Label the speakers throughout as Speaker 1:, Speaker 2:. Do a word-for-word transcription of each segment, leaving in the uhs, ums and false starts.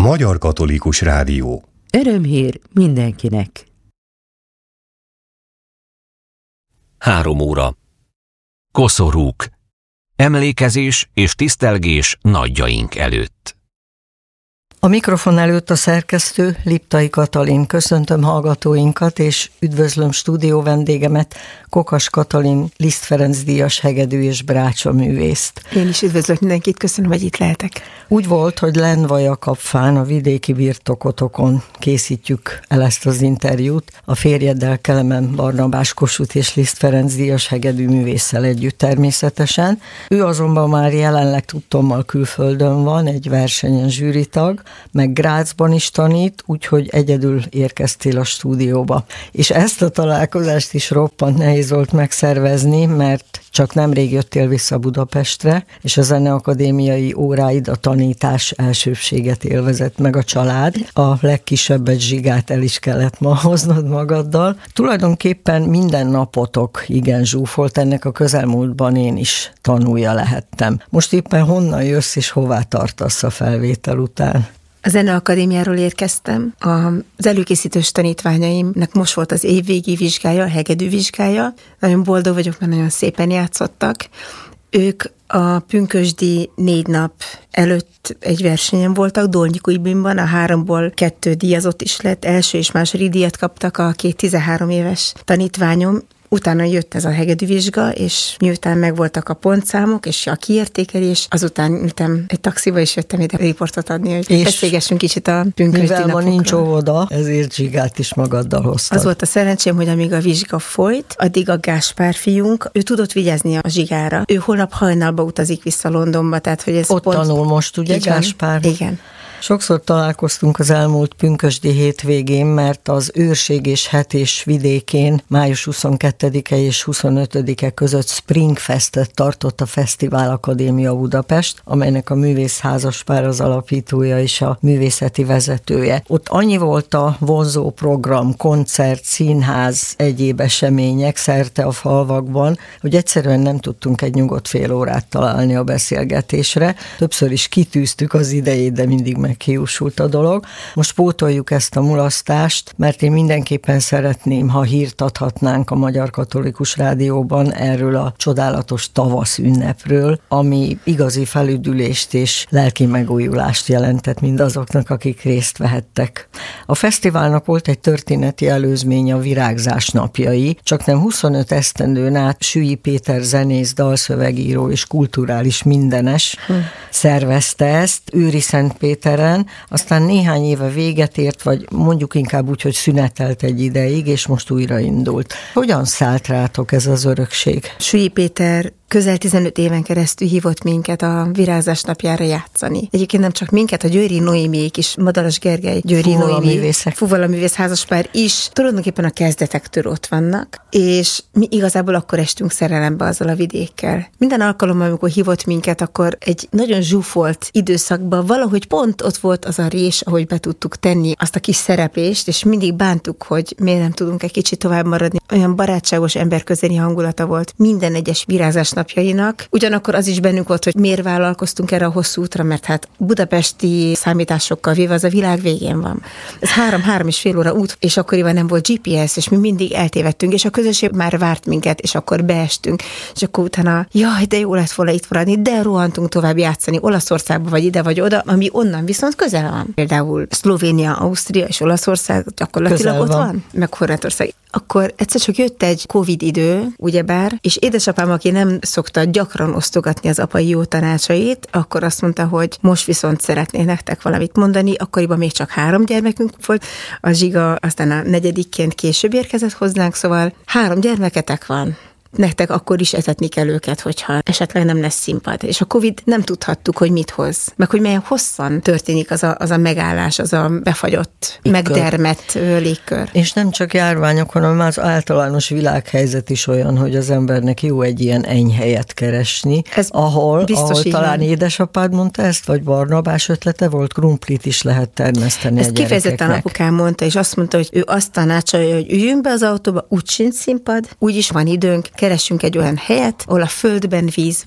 Speaker 1: Magyar Katolikus Rádió.
Speaker 2: Örömhír mindenkinek.
Speaker 3: Három óra. Koszorúk. Emlékezés és tisztelgés nagyjaink előtt.
Speaker 4: A mikrofon előtt a szerkesztő Liptai Katalin. Köszöntöm hallgatóinkat, és üdvözlöm stúdió vendégemet, Kokas Katalin, Liszt Ferenc díjas hegedű és brácsa művészt.
Speaker 5: Én is üdvözlök mindenkit, köszönöm, hogy itt lehetek.
Speaker 4: Úgy volt, hogy Lendvajakapfán, a vidéki birtokotokon készítjük el ezt az interjút, a férjeddel, Kelemen Barnabás Kossuth és Liszt Ferenc díjas hegedű művésszel együtt természetesen. Ő azonban már jelenleg tudtommal külföldön van, egy versenyen zsűritag, meg Grazban is tanít, úgyhogy egyedül érkeztél a stúdióba. És ezt a találkozást is roppant nehéz volt megszervezni, mert csak nemrég jöttél vissza Budapestre, és a zeneakadémiai óráid, a tanítás elsőbséget élvezett meg a család. A legkisebbet, Zsigát el is kellett ma hoznod magaddal. Tulajdonképpen minden napotok igen zsúfolt, ennek a közelmúltban én is tanulja lehettem. Most éppen honnan jössz és hová tartasz a felvétel után?
Speaker 5: A Zeneakadémiáról érkeztem. Az előkészítős tanítványaimnak most volt az évvégi vizsgája, a hegedű vizsgája. Nagyon boldog vagyok, mert nagyon szépen játszottak. Ők a pünkösdi négy nap előtt egy versenyen voltak, Dolnyikújbinban, a háromból kettő díjazott is lett, első és második díjat kaptak a két tizenhárom éves tanítványom. Utána jött ez a hegedűvizsga, és miután megvoltak a pontszámok, és a kiértékelés, azután ültem egy taxiba, és jöttem ide riportot adni, hogy beszélgessünk kicsit a pünkösdi napokról.
Speaker 4: Mivel ma nincs óvoda, ezért Zsigát is magaddal hoztad.
Speaker 5: Az volt a szerencsém, hogy amíg a vizsga folyt, addig a Gáspár fiunk, ő tudott vigyázni a Zsigára. Ő holnap hajnalba utazik vissza Londonba, tehát hogy ez
Speaker 4: ott
Speaker 5: pont...
Speaker 4: tanul most, ugye, Gáspár?
Speaker 5: Igen.
Speaker 4: Sokszor találkoztunk az elmúlt pünkösdi hétvégén, mert az Őrség és Hetés vidékén május huszonkettedike és huszonötödike között Springfestet tartott a Fesztivál Akadémia Budapest, amelynek a művész házaspár az alapítója és a művészeti vezetője. Ott annyi volt a vonzó program, koncert, színház, egyéb események szerte a falvakban, hogy egyszerűen nem tudtunk egy nyugodt fél órát találni a beszélgetésre. Többször is kitűztük az idejét, de mindig meg kiúsult a dolog. Most pótoljuk ezt a mulasztást, mert én mindenképpen szeretném, ha hírt adhatnánk a Magyar Katolikus Rádióban erről a csodálatos tavasz ünnepről, ami igazi felüdülést és lelki megújulást jelentett mindazoknak, akik részt vehettek. A fesztiválnak volt egy történeti előzménye, a Virágzás napjai, csak nem huszonöt esztendőn át Süi Péter zenész, dalszövegíró és kulturális mindenes hm. szervezte ezt Őri Szentpéteren, aztán néhány éve véget ért, vagy mondjuk inkább úgy, hogy szünetelt egy ideig, és most újraindult. Hogyan szállt rátok ez az örökség?
Speaker 5: Süi Péter közel tizenöt éven keresztül hívott minket a Virágzás napjára játszani. Egyébként nem csak minket, a Győri Noémiék is, Madaras Gergely, Győri Noémi, Fuvola művész házaspár is tulajdonképpen a kezdetektől ott vannak, és mi igazából akkor estünk szerelembe azzal a vidékkel. Minden alkalommal, amikor hívott minket, akkor egy nagyon zsúfolt időszakban valahogy pont ott volt az a rés, ahogy be tudtuk tenni azt a kis szereplést, és mindig bántuk, hogy miért nem tudunk egy kicsit tovább maradni. Olyan barátságos, emberközeli hangulata volt minden egyes Virágzás napjainak. Ugyanakkor az is bennünk volt, hogy miért vállalkoztunk erre a hosszú útra, mert hát budapesti számításokkal véve az a világ végén van. Ez három-három és fél óra út, és akkoriban nem volt gé pé es, és mi mindig eltévedtünk, és a közösség már várt minket, és akkor beestünk, és akkor utána, jaj, de jó lett volna itt maradni, de rohantunk tovább játszani Olaszországba, vagy ide, vagy oda, ami onnan viszont közel van. Például Szlovénia, Ausztria és Olaszország gyakorlatilag ott van, van, meg Horvátország. Akkor egyszer csak jött egy Covid idő, ugyebár, és édesapám, aki nem szokta gyakran osztogatni az apai jó tanácsait, akkor azt mondta, hogy most viszont szeretnék nektek valamit mondani, akkoriban még csak három gyermekünk volt, a Zsiga aztán a negyedikként később érkezett hozzánk, szóval három gyermeketek van. Nektek akkor is etetni kell őket, hogyha esetleg nem lesz színpad. És a Covid nem tudhattuk, hogy mit hoz. Meg hogy milyen hosszan történik az a, az a megállás, az a befagyott, légkör. Megdermett légkör.
Speaker 4: És nem csak járványok, hanem az általános világhelyzet is olyan, hogy az embernek jó egy ilyen enyhelyet keresni. Ez ahol, ahol talán édesapád mondta ezt, vagy Barnabás ötlete volt, krumplit is lehet termeszteni
Speaker 5: ezt
Speaker 4: a gyerekeknek. Ezt
Speaker 5: kifejezetten apukám mondta, és azt mondta, hogy ő azt tanácsolja, hogy üljünk be az autóba, úgy sincs színpad, úgyis van időnk, keressünk egy olyan helyet, ahol a földben víz van.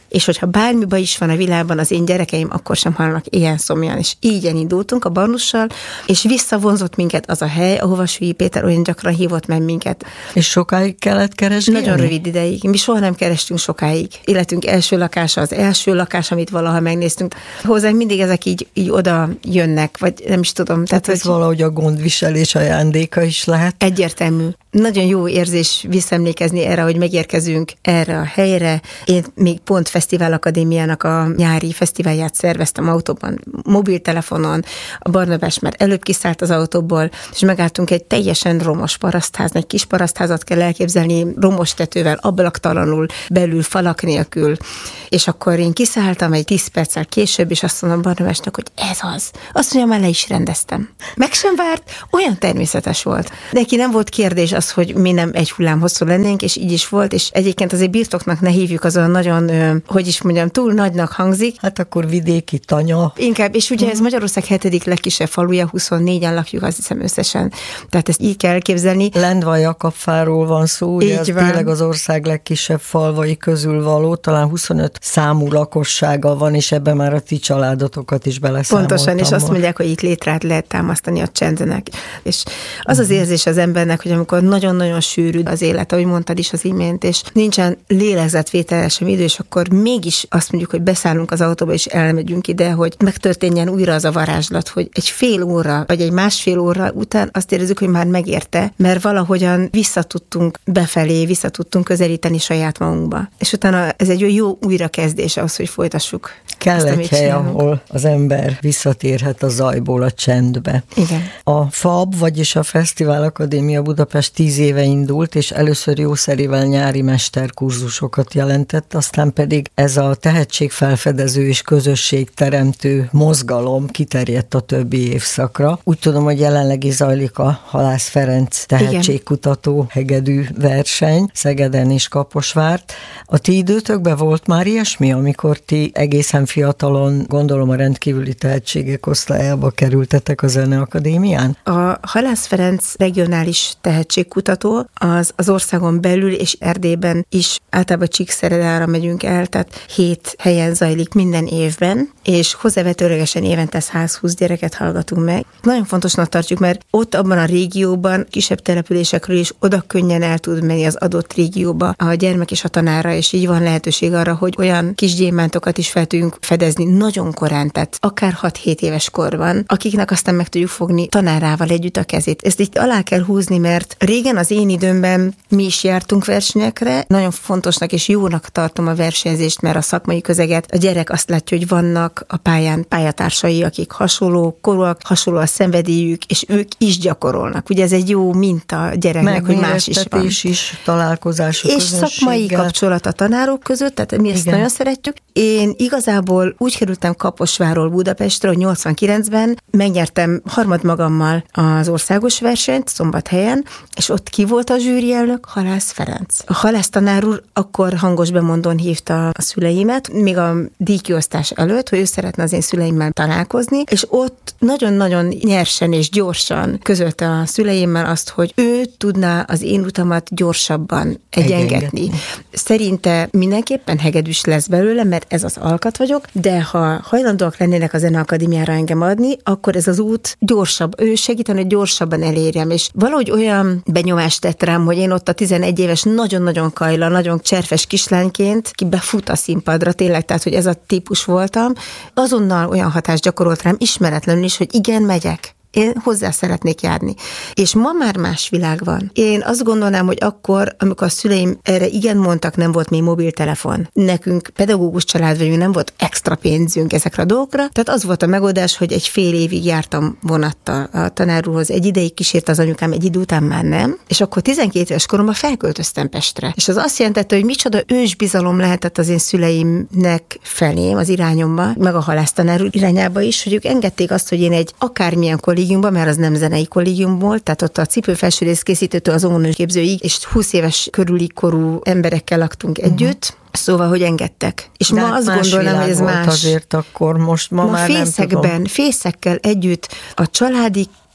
Speaker 5: és hogyha bármi baj is van a világban, az én gyerekeim akkor sem halnak ilyen szomjan, és így indultunk a Barnussal, és visszavonzott minket az a hely, ahova Sülly Péter olyan gyakran hívott meg minket.
Speaker 4: És sokáig kellett keresni?
Speaker 5: Nagyon rövid ideig. Mi soha nem kerestünk sokáig. Életünk első lakása, az első lakás, amit valaha megnéztünk. Hozzánk mindig ezek így, így oda jönnek, vagy nem is tudom.
Speaker 4: Tehát, tehát ez hogy valahogy a gondviselés ajándéka is lehet?
Speaker 5: Egyértelmű. Nagyon jó érzés visszaemlékezni erre, hogy megérkezünk erre a helyre. Én még pont Fesztivál Akadémiának a nyári fesztiválját szerveztem autóban, mobiltelefonon. A Barnabás már előbb kiszállt az autóból, és megálltunk egy teljesen romos parasztház, egy kis parasztházat kell elképzelni, romos tetővel, ablaktalanul, belül falak nélkül. És akkor én kiszálltam egy tíz perccel később, és azt mondom Barnabásnak, hogy ez az. Azt mondja, már le is rendeztem. Meg sem várt, olyan természetes volt. Neki nem volt kérdés az, hogy mi nem egy hullám hosszú lennénk, és így is volt, és egyébként azért birtoknak ne hívjuk, azon nagyon, hogy is mondjam, túl nagynak hangzik.
Speaker 4: Hát akkor vidéki tanya.
Speaker 5: Inkább, és ugye ez Magyarország hetedik legkisebb faluja, huszonnégyen lakjuk, azt hiszem összesen. Tehát ezt így kell elképzelni.
Speaker 4: Lendvai Jakabfáról van szó, ugye ez tényleg az ország legkisebb falvai közül való, talán huszonöt számú lakossága van, és ebben már a ti családotokat is beleszámoltam.
Speaker 5: Pontosan, és azt mondják, hogy itt létrát lehet támasztani a csendnek. És az az érzés az embernek, hogy amikor nagyon-nagyon sűrű az élet, ahogy mondtad is az imént, és nincsen lélegzetvételre sem idő, és akkor mégis azt mondjuk, hogy beszállunk az autóba, és elmegyünk ide, hogy megtörténjen újra az a varázslat, hogy egy fél óra, vagy egy másfél óra után azt érezzük, hogy már megérte, mert valahogyan visszatudtunk befelé, visszatudtunk közelíteni saját magunkba. És utána ez egy jó újrakezdés ahhoz, hogy folytassuk.
Speaker 4: Kell egy hely, csinálunk. Ahol az ember visszatérhet a zajból a csendbe.
Speaker 5: Igen.
Speaker 4: A FAB, vagyis a Fesztivál Akadémia Budapest tíz éve indult, és először jószerivel nyári mesterkurzusokat jelentett, aztán pedig ez a tehetségfelfedező és közösségteremtő mozgalom kiterjedt a többi évszakra. Úgy tudom, hogy jelenleg is zajlik a Halász Ferenc tehetségkutató hegedű verseny Szegeden és Kaposvárt. A ti időtökben volt már ilyesmi, amikor ti egészen fiatalon, gondolom a rendkívüli tehetségek osztályába kerültetek a Zeneakadémián?
Speaker 5: A Halász Ferenc regionális tehetségkutató az az országon belül és Erdélyben is általában Csíkszeredára megyünk el, tehát hét helyen zajlik minden évben, és hozzávetőlegesen évente száz húsz gyereket hallgatunk meg. Nagyon fontosnak tartjuk, mert ott abban a régióban, kisebb településekről is oda könnyen el tud menni az adott régióba a gyermek és a tanára, és így van lehetőség arra, hogy olyan kis gyémántokat is fel tudjunk fedezni nagyon korán, tehát akár hat-hét éves korban, akiknek aztán meg tudjuk fogni tanárával együtt a kezét. Ezt itt alá kell húzni, mert régen az én időmben mi is jártunk versenyekre, nagyon fontosnak és jónak tartom a versenyzést, mert a szakmai közeget, a gyerek azt látja, hogy vannak a pályán pályatársai, akik hasonló korúak, hasonló a szenvedélyük, és ők is gyakorolnak. Ugye ez egy jó minta a gyereknek, hogy más is van.
Speaker 4: is, találkozás a
Speaker 5: és szakmai kapcsolat a tanárok között, tehát mi ezt Igen. nagyon szeretjük. Én igazából úgy kerültem Kaposvárról Budapestre, hogy nyolcvankilencben megnyertem harmad magammal az országos versenyt Szombathelyen, és ott ki volt a zsűri elnök? Halász Ferenc. A halász tanár úr akkor hangos bemondón hívta a szüleimet, még a díjkiosztás előtt, hogy ő szeretne az én szüleimmel találkozni, és ott nagyon-nagyon nyersen és gyorsan közölte a szüleimmel azt, hogy ő tudná az én utamat gyorsabban egyengetni. Szerinte mindenképpen hegedűs lesz belőle, mert ez az alkat vagyok, de ha hajlandóak lennének a Zeneakadémiára engem adni, akkor ez az út gyorsabb, ő segíteni, hogy gyorsabban elérjem, és valahogy olyan benyomást tett rám, hogy én ott a tizenegy éves nagyon-nagyon kajla, nagyon cserfes kislányként ki befut a színpadra, tényleg, tehát, hogy ez a típus voltam, azonnal olyan hatást gyakorolt rám ismeretlenül is, hogy igen, megyek. Én hozzá szeretnék járni. És ma már más világ van. Én azt gondolnám, hogy akkor, amikor a szüleim erre igen mondtak, nem volt még mobiltelefon. Nekünk pedagógus család vagyunk, nem volt extra pénzünk ezekre a dolgokra. Tehát az volt a megoldás, hogy egy fél évig jártam vonattal a tanár úrhoz. Egy ideig kísért az anyukám, egy idő után már nem. És akkor tizenkét éves koromban felköltöztem Pestre. És az azt jelentette, hogy micsoda ősbizalom lehetett az én szüleimnek felém, az irányomba, meg a halásztanár úr irányába is, hogy ők engedték azt, hogy én egy akármilyen kollégiumban, mert az nem zenei kollégium volt, tehát ott a cipőfelsőrész készítőtől az óvónős képzőig, és húsz éves körüli korú emberekkel laktunk uh-huh. együtt, szóval, hogy engedtek. És de ma azt gondolom, hogy ez más.
Speaker 4: Azért akkor most ma, ma már
Speaker 5: fészekben,
Speaker 4: nem tudom.
Speaker 5: Fészekkel együtt a családi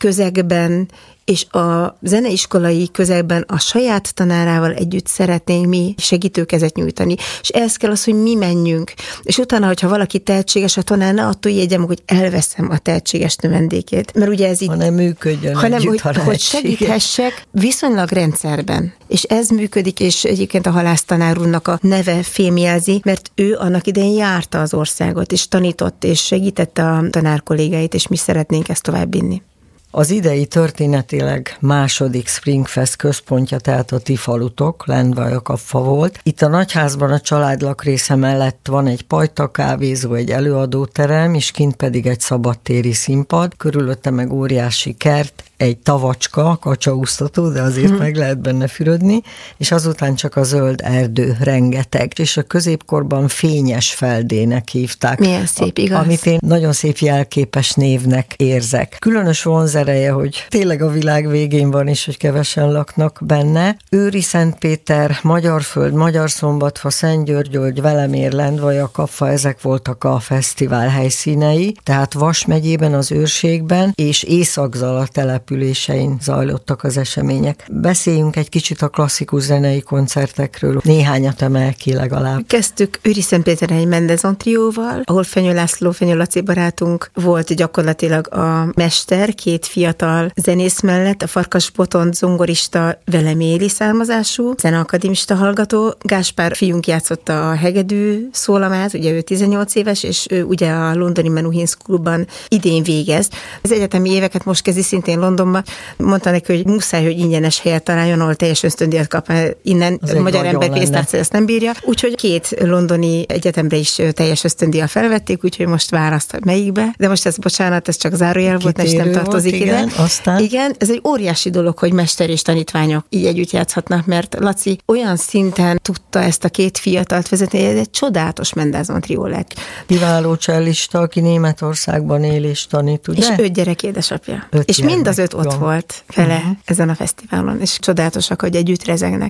Speaker 5: közegben és a zeneiskolai közegben a saját tanárával együtt szeretnénk mi segítőkezet nyújtani. És ez kell az, hogy mi menjünk. És utána, hogyha valaki tehetséges, a tanár ne attól jegye meg, hogy elveszem a tehetséges növendékét. Mert ugye ez így...
Speaker 4: Hanem működjön
Speaker 5: hanem,
Speaker 4: együtt,
Speaker 5: hogy, hogy segíthessek viszonylag rendszerben. És ez működik, és egyébként a halásztanár úrnak a neve fémjelzi, mert ő annak idején járta az országot, és tanított, és segítette a tanárkollégáit, és mi szeretnénk ezt továbbvinni.
Speaker 4: Az idei történetileg második Springfest központja, tehát a ti falutok, Lendvai-Jakabfa volt. Itt a nagyházban a család lakrésze mellett van egy pajta kávézó, egy előadóterem, és kint pedig egy szabadtéri színpad, körülötte meg óriási kert, egy tavacska, kacsaúsztató, de azért hmm. meg lehet benne fürödni, és azután csak a zöld erdő rengeteg. És a középkorban Fényes Feldének hívták.
Speaker 5: Milyen szép, igaz?
Speaker 4: Amit én nagyon szép jelképes névnek érzek. Különös vonzereje, hogy tényleg a világ végén van is, hogy kevesen laknak benne. Őri Szentpéter, Magyarföld, Magyarszombatfa, Szentgyörgyölgy, Velemér, Lendvai-Jakabfa, ezek voltak a fesztivál helyszínei, tehát Vas megyében, az őrségben, és Észak-Zala településein zajlottak az események. Beszéljünk egy kicsit a klasszikus zenei koncertekről, néhányat emel ki legalább.
Speaker 5: Kezdtük Őri Szentpéteren egy Mendelssohn trióval, ahol Fenyő László, Fenyő Laci barátunk volt gyakorlatilag a mester, két fiatal zenész mellett, a Farkas Botond zongorista, veleméri származású, zeneakadémista hallgató, Gáspár fiunk játszotta a hegedű szólamát, ugye ő tizennyolc éves, és ő ugye a londoni Menuhin Schoolban idén végez. Az egyetemi éveket most kezdi szintén Londonban. Mondta neki, hogy muszáj, hogy ingyenes helyet találjon, ahol teljes ösztöndíjat kap, innen az magyar ember pénztárca ezt nem bírja. Úgyhogy két londoni egyetemre is teljes ösztöndíjat felvették, úgyhogy most választ melyikbe. De most ez, bocsánat, ez csak zárójel volt, és nem tartozik
Speaker 4: volt,
Speaker 5: ide.
Speaker 4: Igen, aztán...
Speaker 5: igen, ez egy óriási dolog, hogy mester és tanítványok így együtt játszhatnak, mert Laci olyan szinten tudta ezt a két fiatalt vezetni, hogy ez egy csodálatos Mendelssohn trió lett.
Speaker 4: Kiváló csellista, aki Németországban él és tanít, ugye?
Speaker 5: És öt gyerek édesapja.
Speaker 4: Öt
Speaker 5: és
Speaker 4: gyermek,
Speaker 5: mind az öt ott
Speaker 4: jó.
Speaker 5: volt vele uh-huh. ezen a fesztiválon, és csodálatosak, hogy együtt rezegnek.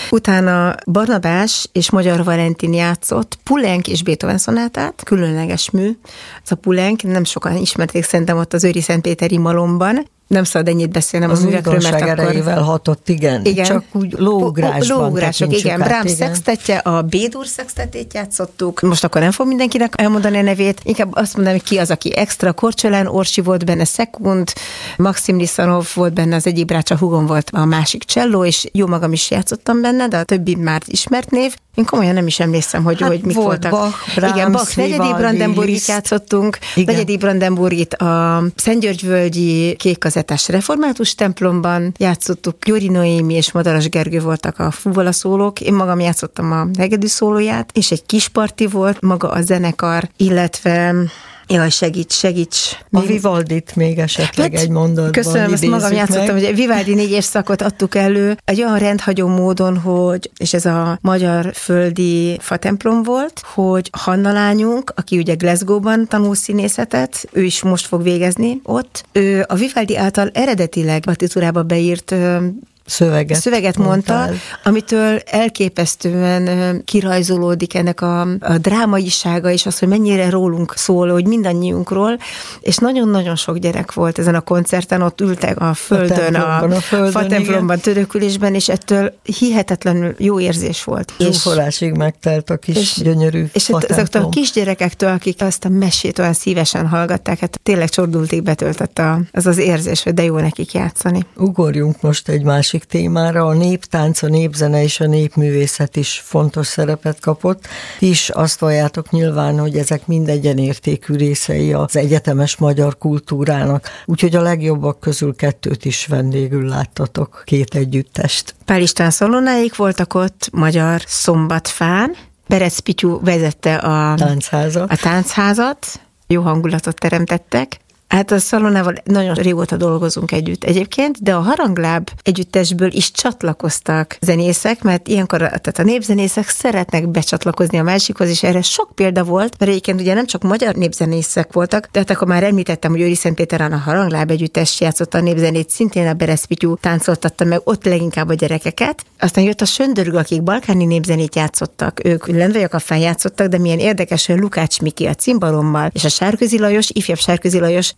Speaker 5: Utána Barnabás és Magyar Valentin játszott Poulenc és Beethoven szonátát, különleges mű. Ez a Poulenc, nem sokan ismerték szerintem ott az Őri Szentpéteri malomban. Nem szabad ennyit beszélnem
Speaker 4: az
Speaker 5: a művekről, mert
Speaker 4: akkor... erejével hatott, igen.
Speaker 5: igen.
Speaker 4: Csak úgy lóugrásban
Speaker 5: Lóugrások, igen.
Speaker 4: Át,
Speaker 5: Brahms
Speaker 4: igen.
Speaker 5: szextetje, a B-dur szextetét játszottuk. Most akkor nem fog mindenkinek elmondani a nevét. Inkább azt mondom, hogy ki az, aki extra. Korcsolán Orsi volt benne Szekund, Maxim Liszanov volt benne, az egyik brácsa Hugon volt a másik cselló, és jó magam is játszottam benne, de a többi már ismert név. Én komolyan nem is emlékszem, hogy, hát hogy mik
Speaker 4: volt
Speaker 5: voltak.
Speaker 4: Bach, Brahms,
Speaker 5: igen, Bach, negyedik Brandenburgit játszottunk. negyedik Brandenburgit a Szentgyörgyvölgyi kékkazettás református templomban játszottuk. Gyuri Noémi és Madaras Gergő voltak a fuvola szólók. Én magam játszottam a hegedű szólóját, és egy kis parti volt maga a zenekar, illetve... Jaj, segíts, segíts.
Speaker 4: A Vivaldit még esetleg hát, egy mondatban
Speaker 5: köszönöm, ezt magam játszottam, meg. Hogy Vivaldi négy évszakot adtuk elő, egy olyan rendhagyó módon, hogy, és ez a magyar földi fatemplom volt, hogy Hanna lányunk, aki ugye Glasgow-ban tanul színészetet, ő is most fog végezni ott, ő a Vivaldi által eredetileg partitúrába beírt
Speaker 4: Szöveget,
Speaker 5: szöveget mondta, mondtál. Amitől elképesztően kirajzolódik ennek a, a drámaisága, és az, hogy mennyire rólunk szól, hogy mindannyiunkról, és nagyon-nagyon sok gyerek volt ezen a koncerten, ott ültek a földön, a, a, a fatemplomban, törökülésben, és ettől hihetetlenül jó érzés volt.
Speaker 4: Zsúfolásig megtelt a kis és, gyönyörű
Speaker 5: És
Speaker 4: fatemplom.
Speaker 5: Ezektől a kisgyerekektől, akik azt a mesét olyan szívesen hallgatták, hát tényleg csordultig betöltött a, az az érzés, hogy de jó nekik játszani.
Speaker 4: Ugorjunk most egy másik témára, a néptánc, a népzene és a népművészet is fontos szerepet kapott. Ti is azt valljátok nyilván, hogy ezek mind egyenértékű részei az egyetemes magyar kultúrának, úgyhogy a legjobbak közül kettőt is vendégül láttatok, két együttest.
Speaker 5: Pál István szalonáik voltak ott, Magyar Szombatfán, Berec Pityu vezette a
Speaker 4: táncházat.
Speaker 5: a táncházat, jó hangulatot teremtettek. Hát a szalonával nagyon régóta dolgozunk együtt egyébként, de a Harangláb együttesből is csatlakoztak zenészek, mert ilyenkor tehát a népzenészek szeretnek becsatlakozni a másikhoz, és erre sok példa volt, mert egyébként ugye nem csak magyar népzenészek voltak, de hát akkor már említettem, hogy Őri Szentpéteren a Harangláb együttes játszotta a népzenét, szintén a Berec Pityu táncoltatta meg ott leginkább a gyerekeket. Aztán jött a Söndörgő, akik balkáni népzenét játszottak, ők Lendvai-Jakabfán játszottak, de milyen érdekes, hogy Lukács Miki a cimbalommal, és a Sárközi Lajos, ifjabb Sárközi Lajos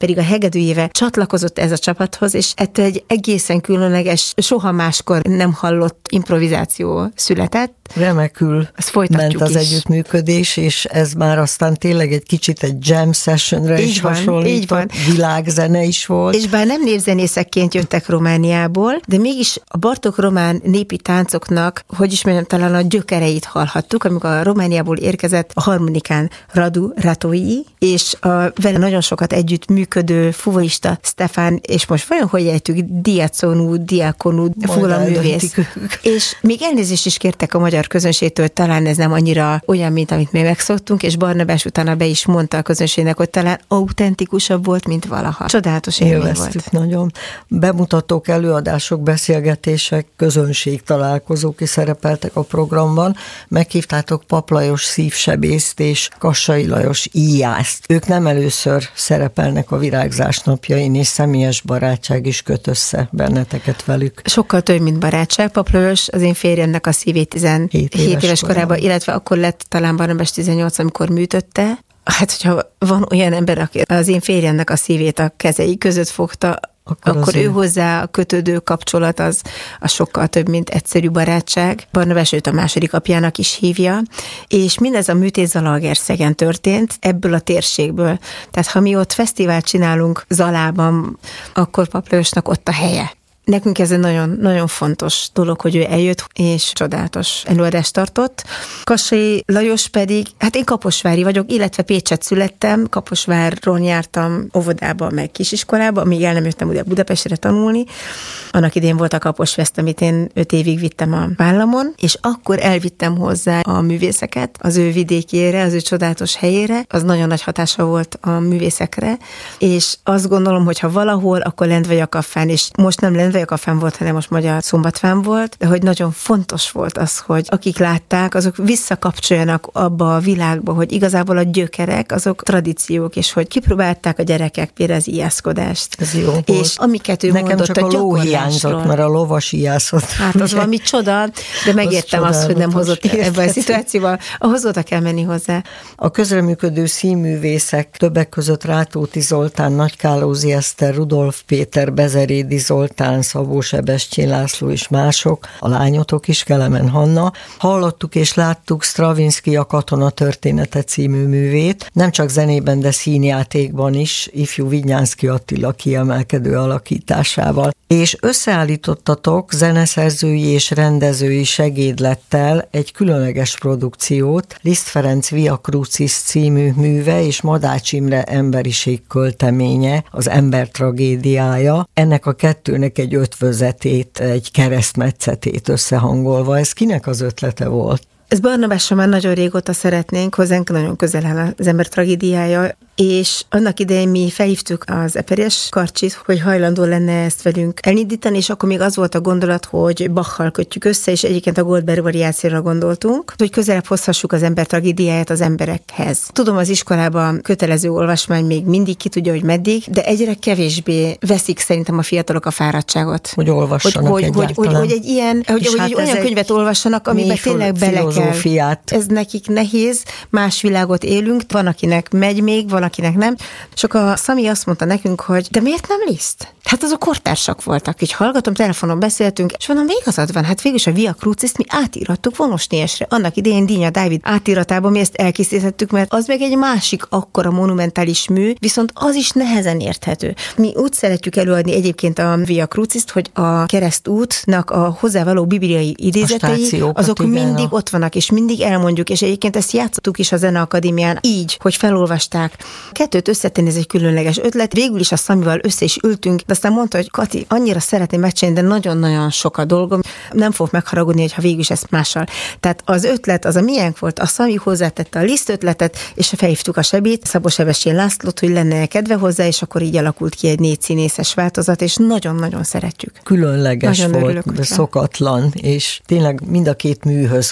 Speaker 5: pedig a hegedűjével csatlakozott ez a csapathoz, és ettől egy egészen különleges, soha máskor nem hallott improvizáció született.
Speaker 4: Remekül ment az
Speaker 5: is.
Speaker 4: együttműködés, és ez már aztán tényleg egy kicsit egy jam sessionre így is van, hasonlított, világzene is volt.
Speaker 5: És bár nem népzenészekként jöttek Romániából, de mégis a Bartók román népi táncoknak, hogy is mondjam, talán a gyökereit hallhattuk, amikor a Romániából érkezett a harmonikán Radu Ratói, és a vele nagyon sokat együtt működő fuvaista Stefán, és most vajon hogy ejtjük, Diaconú, Diakonú fuvalaművész. És még elnézést is kértek a magyar közönségtől, talán ez nem annyira olyan, mint amit mi megszoktunk, és Barnabás utána be is mondta a közönségnek, hogy talán autentikusabb volt, mint valaha. Csodálatos élmény volt.
Speaker 4: Nagyon. Bemutatók, előadások, beszélgetések, közönség találkozók is szerepeltek a programban. Meghívtátok Pap Lajos szívsebészt és Kassai Lajos íjászt. Ők nem először szerepelnek a Virágzás napjain, és személyes barátság is köt össze benneteket velük.
Speaker 5: Sokkal több, mint barátság. Pap Lajos az én férjemnek a szívét tizenhét éves, éves korában, korában, illetve akkor lett talán Barnabás tizennyolc, amikor műtötte. Hát, hogyha van olyan ember, aki az én férjemnek a szívét a kezei között fogta, akkor, akkor ő hozzá a kötődő kapcsolat az, az sokkal több, mint egyszerű barátság. Barnabás őt a második apjának is hívja, és mindez a műtét Zalaegerszegen történt, ebből a térségből. Tehát ha mi ott fesztivált csinálunk Zalában, akkor Pap Lajosnak ott a helye. Nekünk ez egy nagyon, nagyon fontos dolog, hogy ő eljött, és csodálatos előadást tartott. Kassai Lajos pedig, hát én kaposvári vagyok, illetve Pécset születtem, Kaposváron jártam óvodába, meg kisiskolába, amíg el nem jöttem ugye Budapestre tanulni. Annak idén volt a Kaposfest, amit én öt évig vittem a vállamon, és akkor elvittem hozzá a művészeket az ő vidékére, az ő csodálatos helyére. Az nagyon nagy hatása volt a művészekre, és azt gondolom, hogy ha valahol, akkor Lendvai-Jakabfán, és most nem Lendvai-Jakabfán volt, hanem most Magyar Szombathán volt, de hogy nagyon fontos volt az, hogy akik látták, azok visszakapcsoljanak abba a világba, hogy igazából a gyökerek, azok tradíciók, és hogy kipróbálták a gyerekek például az íjászkodást.
Speaker 4: Ez jó volt.
Speaker 5: És amiket ő
Speaker 4: Nekem
Speaker 5: mondott
Speaker 4: csak a, a ló hiányzott, mert a lovas íjászott.
Speaker 5: Hát az valami csoda, de megértem az azt, hogy nem hozott ebben a szituációban. Ahhoz oda kell menni hozzá.
Speaker 4: A közreműködő színművészek többek között Rátóti Zoltán, Nagykálózi Eszter, Rudolf Péter, Bezerédi Zoltán, Szabó Sebestyén László és mások, a lányotok is, Kelemen Hanna. Hallottuk és láttuk Stravinsky A katona története című művét, nem csak zenében, de színjátékban is, ifjú Vignyánszky Attila kiemelkedő alakításával. És összeállítottatok zeneszerzői és rendezői segédlettel egy különleges produkciót, Liszt Ferenc Via Crucis című műve és Madács Imre emberiség költeménye, az ember tragédiája. Ennek a kettőnek egy ötvözetét, egy keresztmetszetét összehangolva. Ez kinek az ötlete volt?
Speaker 5: Ez Barnabással már nagyon régóta szeretnénk, hozzánk nagyon közel áll az ember tragédiája, és annak idején mi felhívtuk az Eperjes Karcsit, hogy hajlandó lenne ezt velünk elindítani, és akkor még az volt a gondolat, hogy Bachal kötjük össze, és egyébként a Goldberg variációra gondoltunk, hogy közelebb hozhassuk az ember tragédiáját az emberekhez. Tudom, az iskolában kötelező olvasmány még mindig ki tudja, hogy meddig, de egyre kevésbé veszik szerintem a fiatalok a fáradtságot.
Speaker 4: Hogy olvassanak
Speaker 5: hogy, hogy, hogy, hogy egy ilyen, hogy, hogy hát egy olyan könyvet olvassanak, amiben tényleg bele kell. Ez nekik nehéz, más világot élünk, van, akinek megy még, van, akinek nem. Csak a Szami azt mondta nekünk, hogy de miért nem Liszt? Hát azok kortársak voltak. Így hallgatom, telefonon beszéltünk, és mondom, igazad van, hát végülis a Via Crucis-t mi átírattuk Vonosnyesre. Annak idején Dínya Dávid átíratában mi ezt elkészítettük, mert az meg egy másik akkora monumentális mű, viszont az is nehezen érthető. Mi úgy szeretjük előadni egyébként a Via Crucis-t, hogy a keresztútnak a hozzávaló bibliai idézetei, azok igen, mindig a... ott vannak, és mindig elmondjuk, és egyébként ezt játszottuk is a Zeneakadémián így, hogy felolvasták. Kettőt összetenni, ez egy különleges ötlet. Végül is a Szamival össze is ültünk, de aztán mondta, hogy Kati, annyira szeretném megcsinálni, de nagyon-nagyon sok a dolgom. Nem fog megharagudni, hogyha végül is ezt mással. Tehát az ötlet, az a miénk volt, a Szami hozzátette a Liszt ötletet, és felhívtuk a Sebét, Szabó Sebestyén Lászlót, hogy lenne kedve hozzá, és akkor így alakult ki egy négy színészes változat, és nagyon-nagyon szeretjük.
Speaker 4: Különleges
Speaker 5: nagyon
Speaker 4: volt, de szokatlan, és tényleg mind a két műhöz közelebb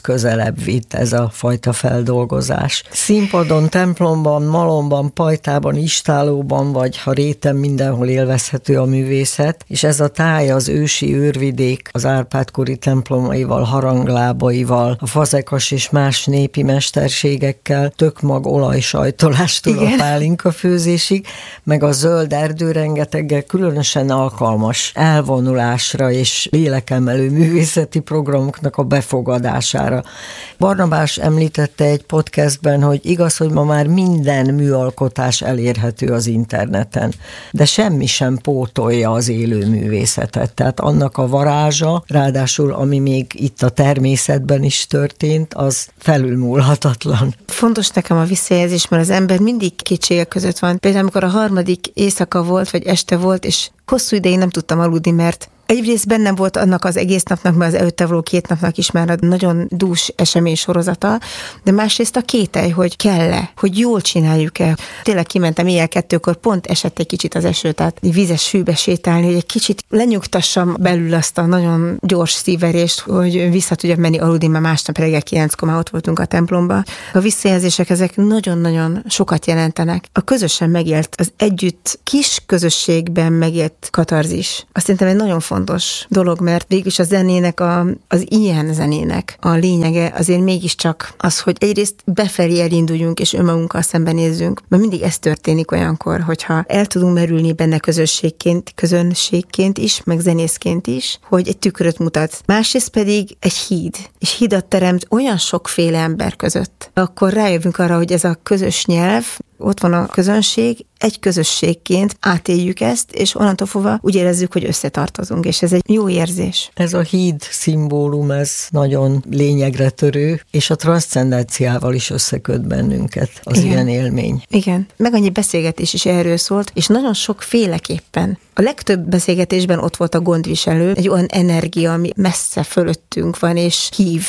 Speaker 4: messzebb vitt ez a fajta feldolgozás. Színpadon, templomban, malomban, pajtában, istálóban, vagy ha réten mindenhol élvezhető a művészet, és ez a táj az ősi őrvidék, az Árpád-kori templomaival, haranglábaival, a fazekas és más népi mesterségekkel, tökmag olajsajtolástól a pálinka főzésig, meg a zöld erdő rengeteggel különösen alkalmas elvonulásra és lélekemelő művészeti programoknak a befogadására. Barnabás említette egy podcastben, hogy igaz, hogy ma már minden műalkotás elérhető az interneten, de semmi sem pótolja az élő művészetet. Tehát annak a varázsa, ráadásul ami még itt a természetben is történt, az felülmúlhatatlan.
Speaker 5: Fontos nekem a visszajelzés, mert az ember mindig kétségek között van. Például amikor a harmadik éjszaka volt, vagy este volt, és hosszú ideig nem tudtam aludni, mert egyrészt bennem volt annak az egész napnak, mert az előtte való két napnak is már nagyon dús esemény sorozata, de másrészt a kételj, hogy kell-e, hogy jól csináljuk-e. Tényleg kimentem éjjel kettőkor, pont esett egy kicsit az eső, tehát vízes fűbe sétálni, hogy egy kicsit lenyugtassam belül azt a nagyon gyors szívverést, hogy vissza tudjak menni aludni, mert másnap reggel kilenckor már ott voltunk a templomba. A visszajelzések ezek nagyon-nagyon sokat jelentenek. A közösen megélt, az együtt kis közösségben megélt katarzis. Azt szerintem egy nagyon fontos fontos dolog, mert végülis a zenének, a, az ilyen zenének a lényege azért mégiscsak az, hogy egyrészt befelé elinduljunk és önmagunkkal szembenézzünk, mert mindig ez történik olyankor, hogyha el tudunk merülni benne közösségként, közönségként is, meg zenészként is, hogy egy tükröt mutat. Másrészt pedig egy híd, és hídat teremt olyan sokféle ember között. Akkor rájövünk arra, hogy ez a közös nyelv, ott van a közönség, egy közösségként átéljük ezt, és onnantól fogva úgy érezzük, hogy összetartozunk, és ez egy jó érzés.
Speaker 4: Ez a híd szimbólum, ez nagyon lényegre törő, és a transzcendenciával is összeköt bennünket az Igen. ilyen élmény.
Speaker 5: Igen. Meg annyi beszélgetés is erről szólt, és nagyon sokféleképpen. A legtöbb beszélgetésben ott volt a gondviselő, egy olyan energia, ami messze fölöttünk van, és hív.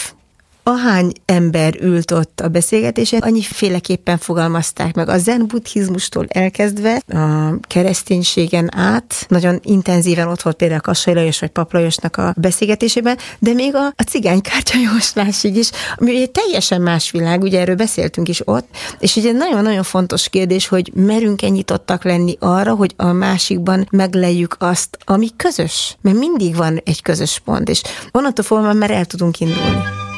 Speaker 5: Ahány ember ült ott a beszélgetésen, annyiféleképpen fogalmazták meg. A zen buddhizmustól elkezdve a kereszténységen át, nagyon intenzíven ott volt például Kassai Lajos vagy Pap Lajosnak a beszélgetésében, de még a, a cigánykártya jóslásig is, ami egy teljesen más világ, ugye erről beszéltünk is ott, és ugye nagyon-nagyon fontos kérdés, hogy merünk-e nyitottak lenni arra, hogy a másikban megleljük azt, ami közös. Mert mindig van egy közös pont, és onnantól fogva már el tudunk indulni.